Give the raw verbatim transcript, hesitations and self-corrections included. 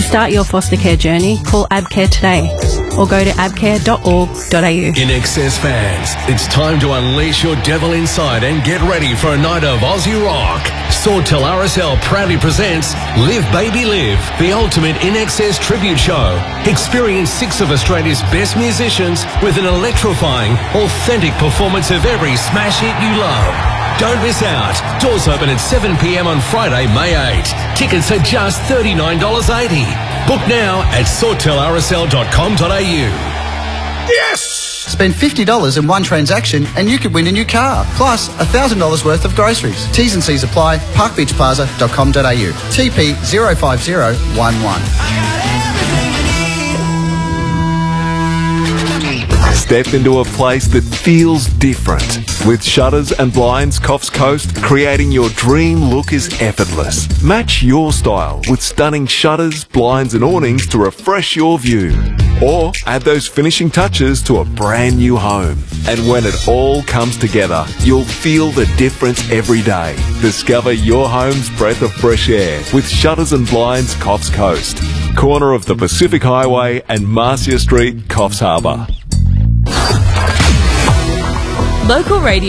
start your foster care journey, call AbCare today or go to abcare dot org dot a u. In Excess fans, it's time to unleash your devil inside and get ready for a night of Aussie rock. Sawtell R S L proudly presents Live Baby Live, the ultimate In Excess tribute show. Experience six of Australia's best musicians with an electrifying, authentic performance of every smash hit you love. Don't miss out. Doors open at seven p m on Friday, May eighth. Tickets are just thirty-nine dollars eighty. Book now at sawtell r s l dot com dot a u. Yes! Spend fifty dollars in one transaction and you could win a new car, plus one thousand dollars worth of groceries. T's and C's apply. park beach plaza dot com dot a u. T P zero five zero one one. Step into a place that feels different. With shutters and blinds, Coffs Coast, creating your dream look is effortless. Match your style with stunning shutters, blinds and awnings to refresh your view. Or add those finishing touches to a brand new home. And when it all comes together, you'll feel the difference every day. Discover your home's breath of fresh air with Shutters and Blinds Coffs Coast. Corner of the Pacific Highway and Marcia Street, Coffs Harbour. Local radio.